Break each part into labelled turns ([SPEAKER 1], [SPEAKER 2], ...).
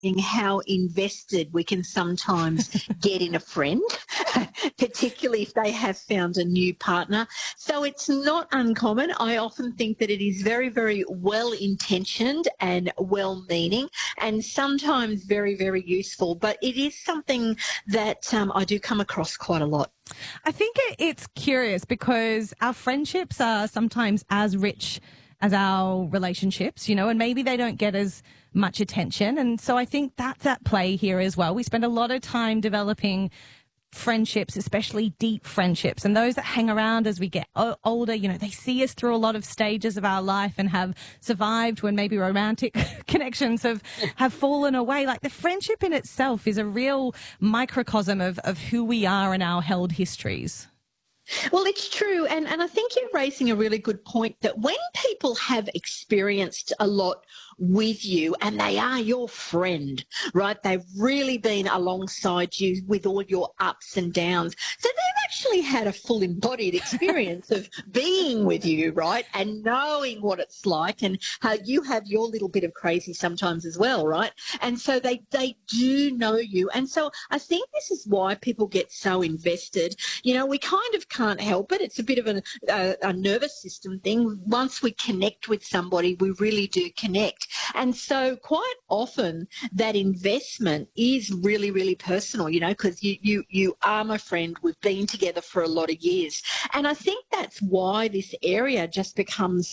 [SPEAKER 1] how invested we can sometimes get in a friend, particularly if they have found a new partner. So it's not uncommon. I often think that it is very, very well-intentioned and well-meaning and sometimes very, very useful. But it is something that I do come across quite a lot.
[SPEAKER 2] I think it's curious because our friendships are sometimes as rich as our relationships, and maybe they don't get as much attention. And so I think that's at play here as well. We spend a lot of time developing friendships, especially deep friendships, and those that hang around as we get older, they see us through a lot of stages of our life and have survived when maybe romantic connections have fallen away. Like the friendship in itself is a real microcosm of who we are and our held histories.
[SPEAKER 1] Well, it's true. And I think you're raising a really good point that when people have experienced a lot with you and they are your friend, right? They've really been alongside you with all your ups and downs. So they've actually had a full embodied experience of being with you, right? And knowing what it's like and how you have your little bit of crazy sometimes as well, right? And so they do know you. And so I think this is why people get so invested. We kind of can't help it. It's a bit of a nervous system thing. Once we connect with somebody, we really do connect. And so quite often that investment is really, really personal, because you are my friend. We've been together for a lot of years. And I think that's why this area just becomes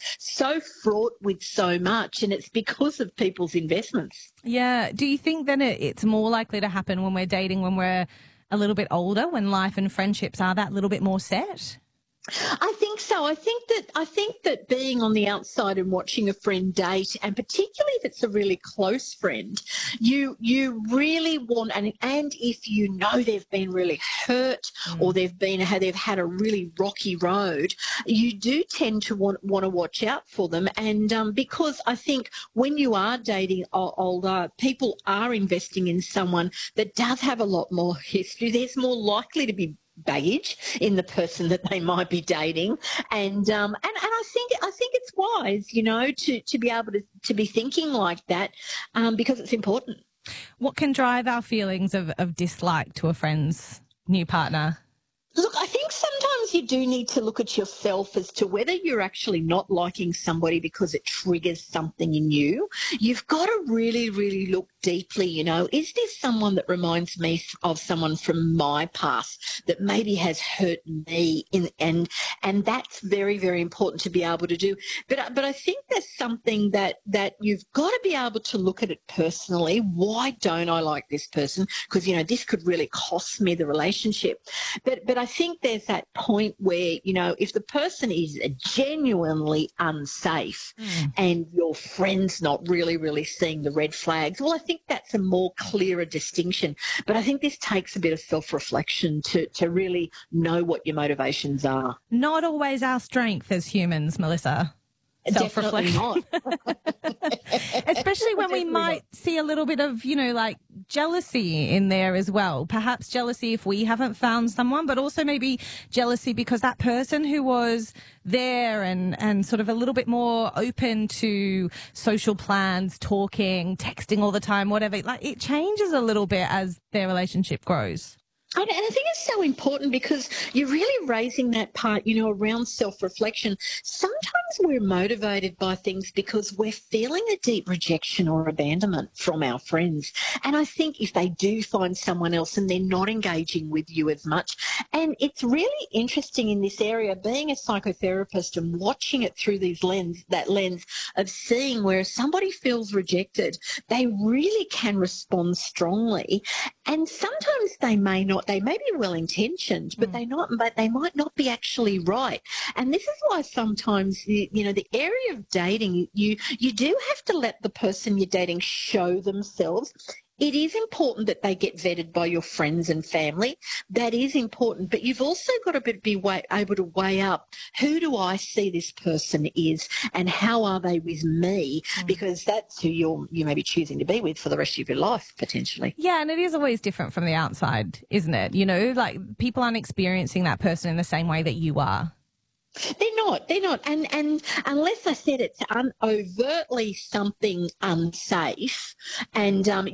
[SPEAKER 1] so fraught with so much. And it's because of people's investments.
[SPEAKER 2] Yeah. Do you think then it's more likely to happen when we're dating, when we're a little bit older, when life and friendships are that little bit more set?
[SPEAKER 1] I think so. I think that being on the outside and watching a friend date, and particularly if it's a really close friend, you really want, and if they've been really hurt or they've had a really rocky road, you do tend to want to watch out for them. And because I think when you are dating older, people are investing in someone that does have a lot more history. There's more likely to be baggage in the person that they might be dating, and I think it's wise, to be able to be thinking like that, because it's important.
[SPEAKER 2] What can drive our feelings of dislike to a friend's new partner?
[SPEAKER 1] Look, I think sometimes you do need to look at yourself as to whether you're actually not liking somebody because it triggers something in you. You've got to really, really look deeply, is this someone that reminds me of someone from my past that maybe has hurt me, and that's very, very important to be able to do. But I think there's something that you've got to be able to look at it personally. Why don't I like this person? Because, this could really cost me the relationship. But I think there's that point where, if the person is genuinely unsafe and your friend's not really, really seeing the red flags, well, I think that's a more clearer distinction. But I think this takes a bit of self-reflection to really know what your motivations are.
[SPEAKER 2] Not always our strength as humans, Melissa.
[SPEAKER 1] Definitely not.
[SPEAKER 2] Especially when we might see a little bit of, like jealousy in there as well. Perhaps jealousy if we haven't found someone, but also maybe jealousy because that person who was there and sort of a little bit more open to social plans, talking, texting all the time, whatever, like it changes a little bit as their relationship grows.
[SPEAKER 1] And I think it's so important because you're really raising that part, around self-reflection. Sometimes we're motivated by things because we're feeling a deep rejection or abandonment from our friends. And I think if they do find someone else and they're not engaging with you as much, and it's really interesting in this area, being a psychotherapist and watching it through that lens of seeing where somebody feels rejected, they really can respond strongly. And sometimes they may be well-intentioned, but they might not be actually right. And this is why sometimes, the area of dating, you do have to let the person you're dating show themselves. It is important that they get vetted by your friends and family. That is important. But you've also got to be able to weigh up, who do I see this person is and how are they with me? Because that's who you may be choosing to be with for the rest of your life, potentially.
[SPEAKER 2] Yeah, and it is always different from the outside, isn't it? Like people aren't experiencing that person in the same way that you are.
[SPEAKER 1] They're not, and unless I said it's overtly something unsafe, and